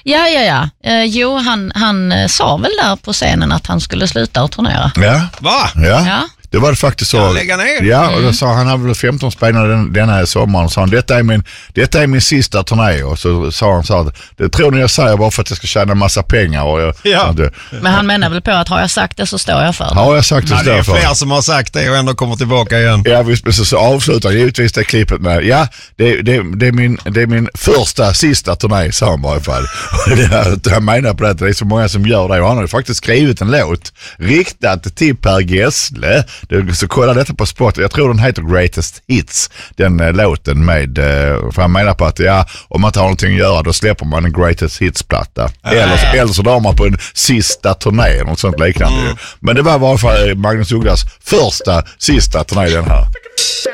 Ja. Jo, han sa väl där på scenen att han skulle sluta att turnera. Ja. Va? Ja. Det var det faktiskt så. Lägga ner. Ja, och då sa han hade väl 15 spelare den här sommaren och sa han, detta är min sista turné, och så sa han så att det tror ni jag säger bara för att jag ska tjäna massa pengar och Men han menar väl på att har jag sagt det så står jag för det. Har jag sagt det så det är för. fler som har sagt det och ändå kommer tillbaka igen. Ja, visst, så avslutar givetvis det klippet med det är min sista turné, sa han i varje fall. Jag menar på det är så många som gör det, och han har ju faktiskt skrivit en låt riktat till Per Gessle. Så kolla detta på Spotify. Jag tror den heter Greatest Hits, den låten med, för han menar på att om man inte har någonting att göra, då släpper man en Greatest Hits-platta. Eller så drar man på en sista turné, något sånt liknande. Men det var i varje fall Magnus Ugglas sista turné, den här.